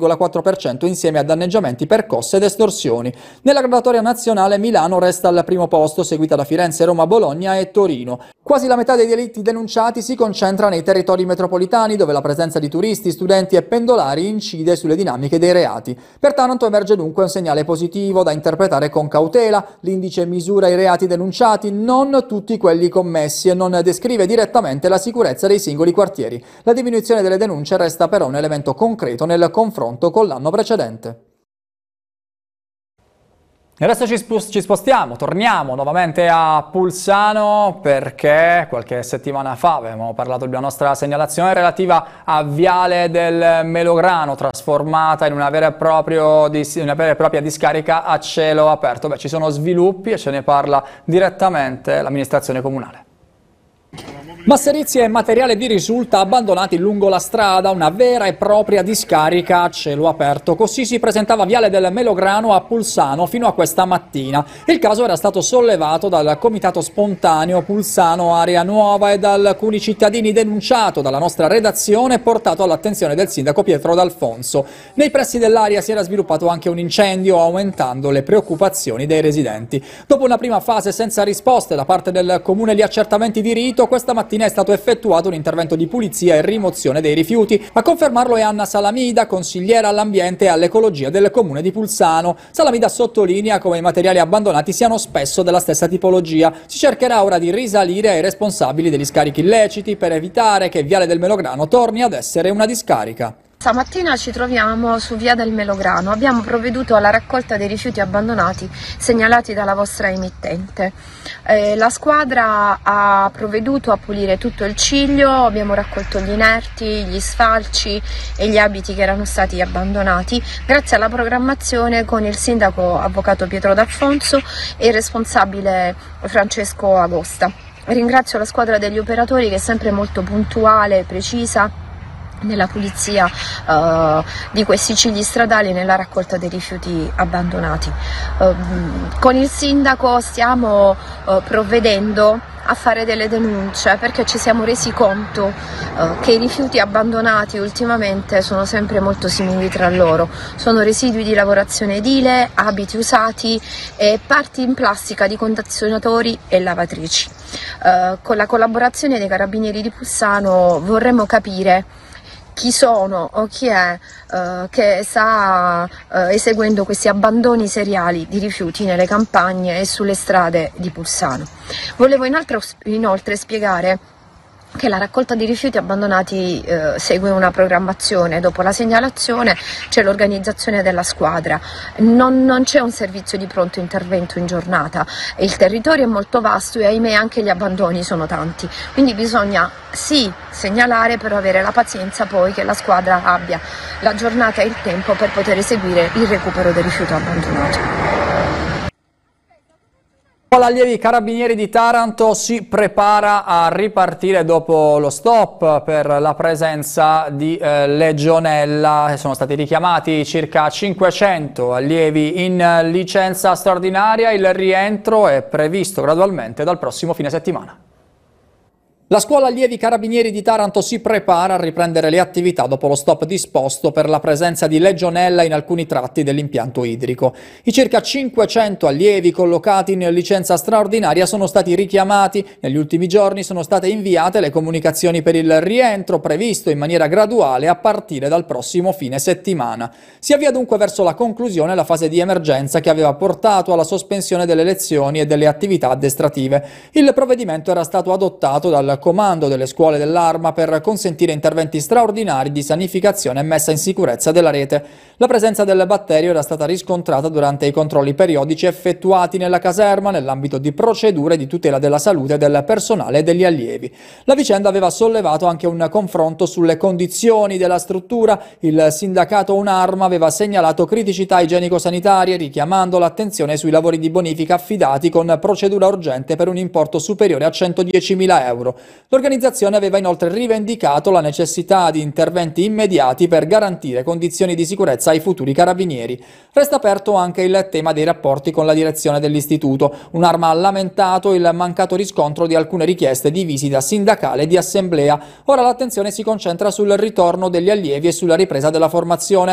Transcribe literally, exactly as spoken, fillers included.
virgola quattro per cento insieme a danneggiamenti, percosse ed estorsioni. Nella graduatoria nazionale Milano resta al primo posto, seguita da Firenze, Roma, Bologna e Torino. Quasi la metà dei delitti denunciati si concentra nei territori metropolitani, dove la presenza di turisti, studenti e pendolari incide sulle dinamiche dei reati. Per Taranto emerge dunque un segnale positivo da interpretare con cautela. L'indice misura i reati denunciati, non tutti quelli commessi, e non descrive direttamente la sicurezza dei singoli quartieri. La diminuzione delle denunce resta però un elemento concreto nel confronto con l'anno precedente. E adesso ci, ci spostiamo, torniamo nuovamente a Pulsano, perché qualche settimana fa avevamo parlato della nostra segnalazione relativa a Viale del Melograno, trasformata in una vera e, proprio, una vera e propria discarica a cielo aperto. Beh, ci sono sviluppi e ce ne parla direttamente l'amministrazione comunale. Masserizie e materiale di risulta abbandonati lungo la strada, una vera e propria discarica a cielo aperto. Così si presentava Viale del Melograno a Pulsano fino a questa mattina. Il caso era stato sollevato dal Comitato Spontaneo Pulsano Area Nuova e da alcuni cittadini, denunciato dalla nostra redazione e portato all'attenzione del sindaco Pietro D'Alfonso. Nei pressi dell'area si era sviluppato anche un incendio, aumentando le preoccupazioni dei residenti. Dopo una prima fase senza risposte da parte del comune e gli accertamenti di rito, questa mattina è stato effettuato un intervento di pulizia e rimozione dei rifiuti. A confermarlo è Anna Salamida, consigliera all'ambiente e all'ecologia del comune di Pulsano. Salamida sottolinea come i materiali abbandonati siano spesso della stessa tipologia. Si cercherà ora di risalire ai responsabili degli scarichi illeciti per evitare che Viale del Melograno torni ad essere una discarica. Stamattina ci troviamo su Via del Melograno, abbiamo provveduto alla raccolta dei rifiuti abbandonati segnalati dalla vostra emittente. Eh, la squadra ha provveduto a pulire tutto il ciglio, abbiamo raccolto gli inerti, gli sfalci e gli abiti che erano stati abbandonati, grazie alla programmazione con il sindaco avvocato Pietro D'Alfonso e il responsabile Francesco Agosta. Ringrazio la squadra degli operatori, che è sempre molto puntuale e precisa nella pulizia uh, di questi cigli stradali e nella raccolta dei rifiuti abbandonati. Uh, con il sindaco stiamo uh, provvedendo a fare delle denunce, perché ci siamo resi conto uh, che i rifiuti abbandonati ultimamente sono sempre molto simili tra loro. Sono residui di lavorazione edile, abiti usati e parti in plastica di condizionatori e lavatrici. Uh, con la collaborazione dei Carabinieri di Pulsano vorremmo capire chi sono o chi è uh, che sta uh, eseguendo questi abbandoni seriali di rifiuti nelle campagne e sulle strade di Pulsano. Volevo inoltre, inoltre spiegare che la raccolta di rifiuti abbandonati eh, segue una programmazione. Dopo la segnalazione c'è l'organizzazione della squadra, non, non c'è un servizio di pronto intervento in giornata, il territorio è molto vasto e ahimè anche gli abbandoni sono tanti, quindi bisogna sì segnalare, però avere la pazienza poi che la squadra abbia la giornata e il tempo per poter eseguire il recupero del rifiuto abbandonato. L'allievi Carabinieri di Taranto si prepara a ripartire dopo lo stop per la presenza di eh, legionella. Sono stati richiamati circa cinquecento allievi in licenza straordinaria. Il rientro è previsto gradualmente dal prossimo fine settimana. La scuola allievi Carabinieri di Taranto si prepara a riprendere le attività dopo lo stop disposto per la presenza di legionella in alcuni tratti dell'impianto idrico. I circa cinquecento allievi collocati in licenza straordinaria sono stati richiamati. Negli ultimi giorni sono state inviate le comunicazioni per il rientro, previsto in maniera graduale a partire dal prossimo fine settimana. Si avvia dunque verso la conclusione la fase di emergenza che aveva portato alla sospensione delle lezioni e delle attività addestrative. Il provvedimento era stato adottato dal comando delle scuole dell'Arma per consentire interventi straordinari di sanificazione e messa in sicurezza della rete. La presenza del batterio era stata riscontrata durante i controlli periodici effettuati nella caserma nell'ambito di procedure di tutela della salute del personale e degli allievi. La vicenda aveva sollevato anche un confronto sulle condizioni della struttura. Il sindacato Unarma aveva segnalato criticità igienico-sanitarie, richiamando l'attenzione sui lavori di bonifica affidati con procedura urgente per un importo superiore a centodiecimila euro. L'organizzazione aveva inoltre rivendicato la necessità di interventi immediati per garantire condizioni di sicurezza ai futuri carabinieri. Resta aperto anche il tema dei rapporti con la direzione dell'istituto. Un'Arma ha lamentato il mancato riscontro di alcune richieste di visita sindacale e di assemblea. Ora l'attenzione si concentra sul ritorno degli allievi e sulla ripresa della formazione.